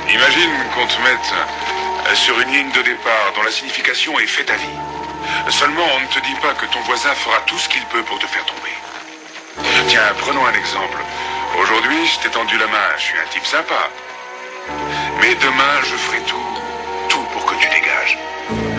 Imagine qu'on te mette sur une ligne de départ dont la signification est fais ta vie. Seulement, on ne te dit pas que ton voisin fera tout ce qu'il peut pour te faire tomber. Tiens, prenons un exemple. Aujourd'hui, je t'ai tendu la main, je suis un type sympa. Mais demain, je ferai tout pour que tu dégages.